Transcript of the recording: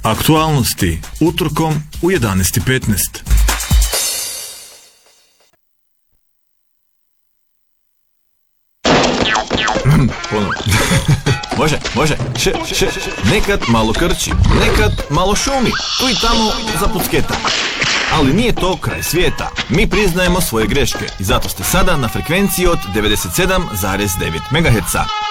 Aktualnosti utorkom u 11:15. Može. Nekad malo krči, nekad malo šumi, tu i tamo zapucketa. Ali nije to kraj svijeta. Mi priznajemo svoje greške i zato ste sada na frekvenciji od 97,9 MHz.